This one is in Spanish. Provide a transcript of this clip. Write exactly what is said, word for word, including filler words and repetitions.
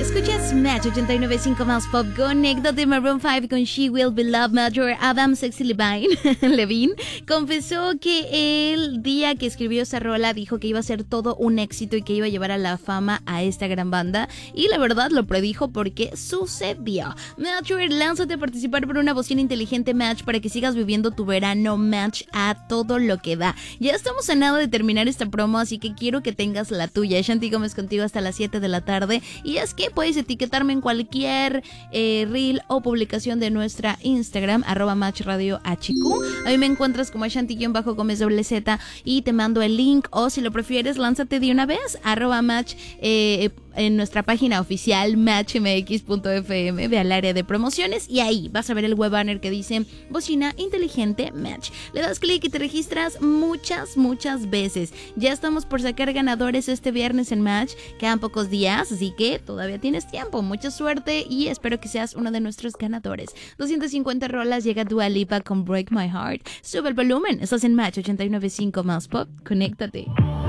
Escuchas Match ochenta y nueve punto cinco más pop. Conéctate. Maroon cinco con She Will Be Loved. Major Adam Sexy Levine Levine confesó que el día que escribió esa rola dijo que iba a ser todo un éxito y que iba a llevar a la fama a esta gran banda, y la verdad lo predijo porque sucedió. Major, lánzate a participar por una bocina inteligente Match para que sigas viviendo tu verano Match a todo lo que da. Ya estamos a nada de terminar esta promo, así que quiero que tengas la tuya. Shanti Gómez contigo hasta las siete de la tarde, y es que puedes etiquetarme en cualquier eh, reel o publicación de nuestra Instagram, arroba Match Radio H Q. A mí me encuentras como Shanti-Gómez doble Z y te mando el link, o si lo prefieres, lánzate de una vez, arroba Match eh, en nuestra página oficial match m x punto f m, ve al área de promociones y ahí vas a ver el web banner que dice bocina inteligente Match. Le das clic y te registras muchas, muchas veces. Ya estamos por sacar ganadores este viernes en Match, quedan pocos días, así que todavía tienes tiempo. Mucha suerte y espero que seas uno de nuestros ganadores. doscientas cincuenta rolas, llega Dua Lipa con Break My Heart. Sube el volumen, estás en Match ochenta y nueve punto cinco más pop, conéctate.